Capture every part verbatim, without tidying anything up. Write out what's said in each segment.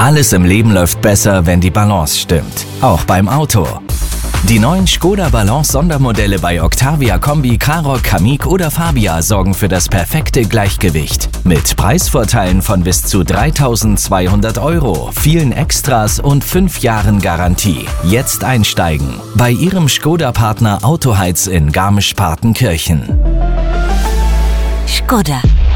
Alles im Leben läuft besser, wenn die Balance stimmt. Auch beim Auto. Die neuen Škoda Balance Sondermodelle bei Octavia Kombi, Karoq, Kamiq oder Fabia sorgen für das perfekte Gleichgewicht. Mit Preisvorteilen von bis zu dreitausendzweihundert Euro, vielen Extras und fünf Jahren Garantie. Jetzt einsteigen bei Ihrem Škoda-Partner Autoheiz in Garmisch-Partenkirchen. Škoda.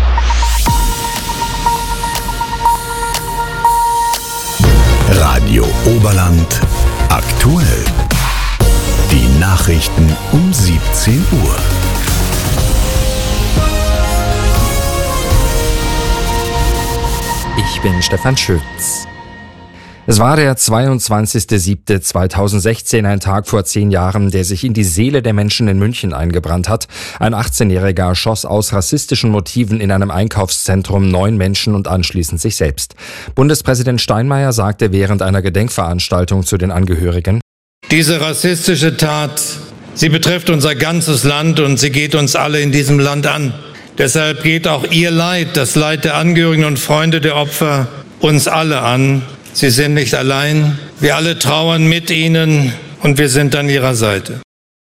Radio Oberland aktuell. Die Nachrichten um siebzehn Uhr. Ich bin Stefan Schütz. Es war der zweiundzwanzigster siebter zweitausendsechzehn, ein Tag vor zehn Jahren, der sich in die Seele der Menschen in München eingebrannt hat. Ein achtzehnjähriger erschoss aus rassistischen Motiven in einem Einkaufszentrum neun Menschen und anschließend sich selbst. Bundespräsident Steinmeier sagte während einer Gedenkveranstaltung zu den Angehörigen: Diese rassistische Tat, sie betrifft unser ganzes Land und sie geht uns alle in diesem Land an. Deshalb geht auch Ihr Leid, das Leid der Angehörigen und Freunde der Opfer, uns alle an. Sie sind nicht allein. Wir alle trauern mit Ihnen und wir sind an Ihrer Seite.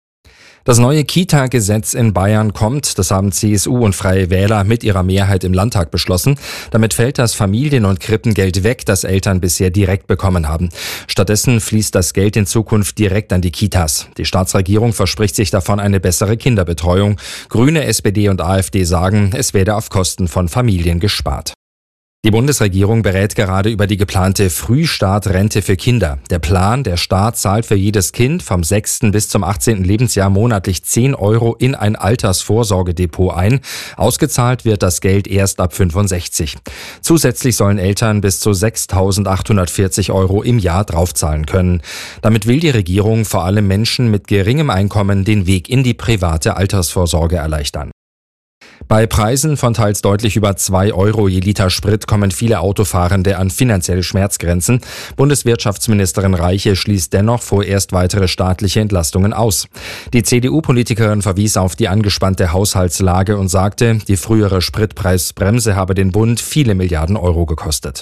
Das neue Kita-Gesetz in Bayern kommt, das haben C S U und Freie Wähler mit ihrer Mehrheit im Landtag beschlossen. Damit fällt das Familien- und Krippengeld weg, das Eltern bisher direkt bekommen haben. Stattdessen fließt das Geld in Zukunft direkt an die Kitas. Die Staatsregierung verspricht sich davon eine bessere Kinderbetreuung. Grüne, S P D und AfD sagen, es werde auf Kosten von Familien gespart. Die Bundesregierung berät gerade über die geplante Frühstartrente für Kinder. Der Plan, der Staat zahlt für jedes Kind vom sechsten bis zum achtzehnten Lebensjahr monatlich zehn Euro in ein Altersvorsorgedepot ein. Ausgezahlt wird das Geld erst ab fünfundsechzig. Zusätzlich sollen Eltern bis zu sechstausendachthundertvierzig Euro im Jahr draufzahlen können. Damit will die Regierung vor allem Menschen mit geringem Einkommen den Weg in die private Altersvorsorge erleichtern. Bei Preisen von teils deutlich über zwei Euro je Liter Sprit kommen viele Autofahrende an finanzielle Schmerzgrenzen. Bundeswirtschaftsministerin Reiche schließt dennoch vorerst weitere staatliche Entlastungen aus. Die C D U-Politikerin verwies auf die angespannte Haushaltslage und sagte, die frühere Spritpreisbremse habe den Bund viele Milliarden Euro gekostet.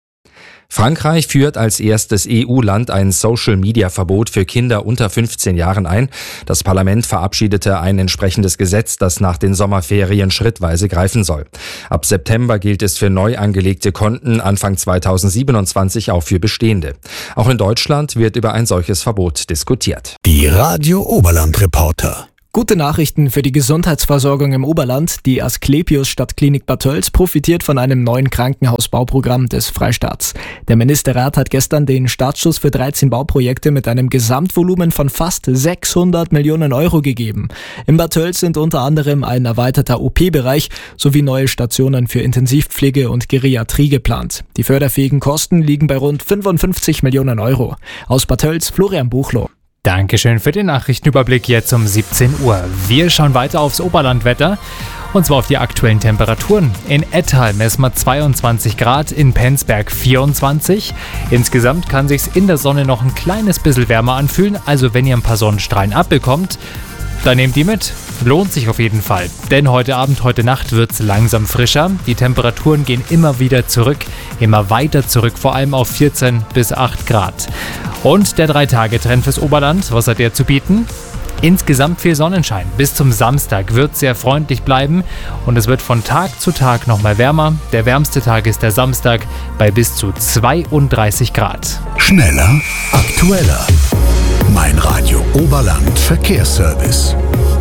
Frankreich führt als erstes E U-Land ein Social-Media-Verbot für Kinder unter fünfzehn Jahren ein. Das Parlament verabschiedete ein entsprechendes Gesetz, das nach den Sommerferien schrittweise greifen soll. Ab September gilt es für neu angelegte Konten, Anfang zweitausendsiebenundzwanzig auch für bestehende. Auch in Deutschland wird über ein solches Verbot diskutiert. Die Radio Oberland Reporter. Gute Nachrichten für die Gesundheitsversorgung im Oberland. Die Asklepios Stadtklinik Bad Tölz profitiert von einem neuen Krankenhausbauprogramm des Freistaats. Der Ministerrat hat gestern den Startschuss für dreizehn Bauprojekte mit einem Gesamtvolumen von fast sechshundert Millionen Euro gegeben. In Bad Tölz sind unter anderem ein erweiterter O P-Bereich sowie neue Stationen für Intensivpflege und Geriatrie geplant. Die förderfähigen Kosten liegen bei rund fünfundfünfzig Millionen Euro. Aus Bad Tölz, Florian Buchloh. Dankeschön für den Nachrichtenüberblick jetzt um siebzehn Uhr. Wir schauen weiter aufs Oberlandwetter und zwar auf die aktuellen Temperaturen. In Ettal messen wir zweiundzwanzig Grad, in Penzberg vierundzwanzig. Insgesamt kann sich's in der Sonne noch ein kleines bisschen wärmer anfühlen, also wenn ihr ein paar Sonnenstrahlen abbekommt, dann nehmt die mit. Lohnt sich auf jeden Fall. Denn heute Abend, heute Nacht wird's langsam frischer. Die Temperaturen gehen immer wieder zurück, immer weiter zurück, vor allem auf vierzehn bis acht Grad. Und der drei-Tage-Trend fürs Oberland, was hat der zu bieten? Insgesamt viel Sonnenschein. Bis zum Samstag wird sehr freundlich bleiben und es wird von Tag zu Tag nochmal wärmer. Der wärmste Tag ist der Samstag bei bis zu zweiunddreißig Grad. Schneller, aktueller. Mein Radio Oberland Verkehrsservice.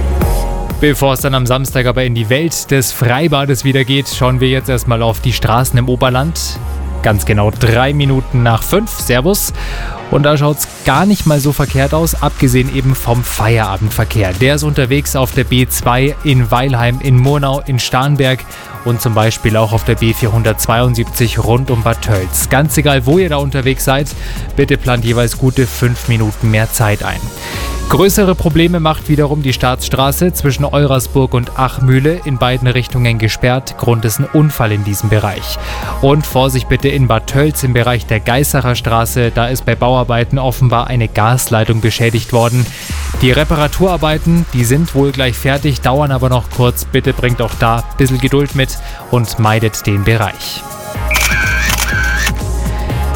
Bevor es dann am Samstag aber in die Welt des Freibades wieder geht, schauen wir jetzt erstmal auf die Straßen im Oberland. Ganz genau drei Minuten nach fünf. Servus. Und da schaut es gar nicht mal so verkehrt aus, abgesehen eben vom Feierabendverkehr. Der ist unterwegs auf der B zwei in Weilheim, in Murnau, in Starnberg und zum Beispiel auch auf der B vierhundertzweiundsiebzig rund um Bad Tölz. Ganz egal, wo ihr da unterwegs seid, bitte plant jeweils gute fünf Minuten mehr Zeit ein. Größere Probleme macht wiederum die Staatsstraße zwischen Eurasburg und Achmühle, in beiden Richtungen gesperrt. Grund ist ein Unfall in diesem Bereich. Und Vorsicht bitte in Bad Tölz im Bereich der Geißerer Straße, da ist bei Bauarbeiten offenbar eine Gasleitung beschädigt worden. Die Reparaturarbeiten, die sind wohl gleich fertig, dauern aber noch kurz. Bitte bringt auch da ein bisschen Geduld mit und meidet den Bereich.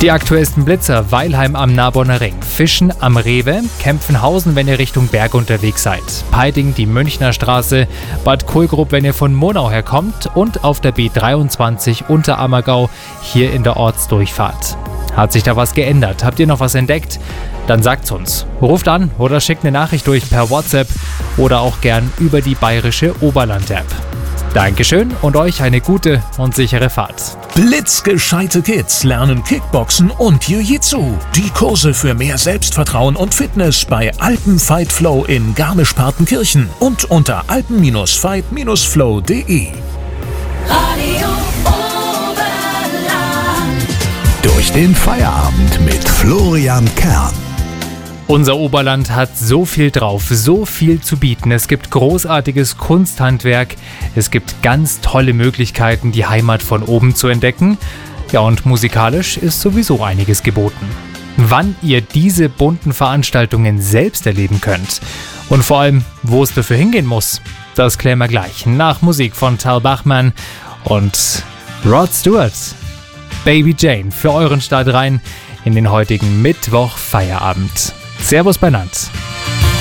Die aktuellsten Blitzer: Weilheim am Narbonner Ring, Fischen am Rewe, Kempfenhausen, wenn ihr Richtung Berg unterwegs seid, Peiding die Münchner Straße, Bad Kohlgrub, wenn ihr von Monau herkommt, und auf der B dreiundzwanzig Unterammergau hier in der Ortsdurchfahrt. Hat sich da was geändert? Habt ihr noch was entdeckt? Dann sagt's uns. Ruft an oder schickt eine Nachricht durch per WhatsApp oder auch gern über die bayerische Oberland-App. Dankeschön und euch eine gute und sichere Fahrt. Blitzgescheite Kids lernen Kickboxen und Jiu-Jitsu. Die Kurse für mehr Selbstvertrauen und Fitness bei Alpen Fight Flow in Garmisch-Partenkirchen und unter alpen Fight Flow punkt de. Radio Oberland. Durch den Feierabend mit Florian Kern. Unser Oberland hat so viel drauf, so viel zu bieten. Es gibt großartiges Kunsthandwerk, es gibt ganz tolle Möglichkeiten, die Heimat von oben zu entdecken. Ja, und musikalisch ist sowieso einiges geboten. Wann ihr diese bunten Veranstaltungen selbst erleben könnt und vor allem, wo es dafür hingehen muss, das klären wir gleich nach Musik von Tal Bachmann und Rod Stewart. Baby Jane für euren Start rein in den heutigen Mittwoch-Feierabend. Servus beinand.